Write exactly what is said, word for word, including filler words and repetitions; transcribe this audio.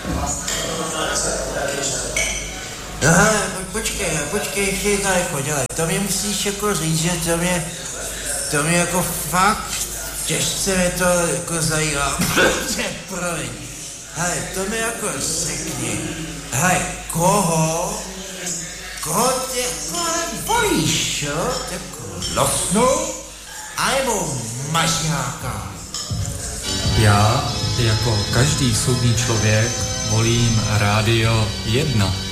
No hele, počkej, počkej, ještě daleko, dělej. To mě musíš jako říct, že to mě, to mě jako fakt těžce mě to jako zajímá. Promiň. Hele, to mi jako řekni. Hele, koho, koho ty jako bojíš, jo? Jako Losnu, anebo Mažňáka? Já, jako každý soudný člověk, volím Rádio jedna.